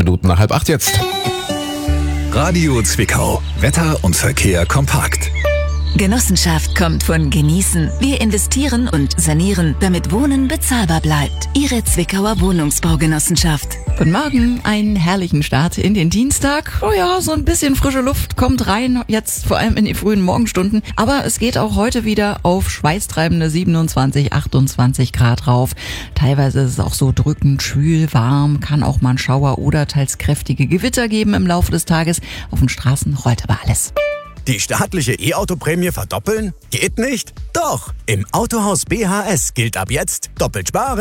Minuten nach 7:30 jetzt. Radio Zwickau. Wetter und Verkehr kompakt. Genossenschaft kommt von Genießen. Wir investieren und sanieren, damit Wohnen bezahlbar bleibt. Ihre Zwickauer Wohnungsbaugenossenschaft. Guten Morgen, einen herrlichen Start in den Dienstag. Oh ja, so ein bisschen frische Luft kommt rein, jetzt vor allem in die frühen Morgenstunden. Aber es geht auch heute wieder auf schweißtreibende 27, 28 Grad rauf. Teilweise ist es auch so drückend, schwül, warm, kann auch mal ein Schauer oder teils kräftige Gewitter geben im Laufe des Tages. Auf den Straßen rollt aber alles. Die staatliche E-Auto-Prämie verdoppeln? Geht nicht? Doch! Im Autohaus BHS gilt ab jetzt doppelt sparen.